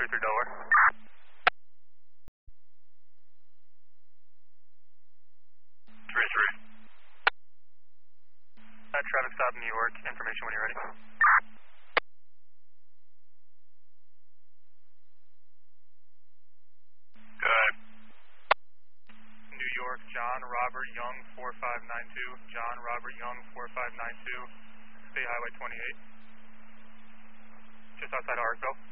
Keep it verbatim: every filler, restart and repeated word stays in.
through Delaware. three three. Uh, traffic stop New York. Information when you're ready. Good. New York, John Robert Young, four five nine two. John Robert Young, four five nine two. State Highway twenty-eight. Just outside of Arcville.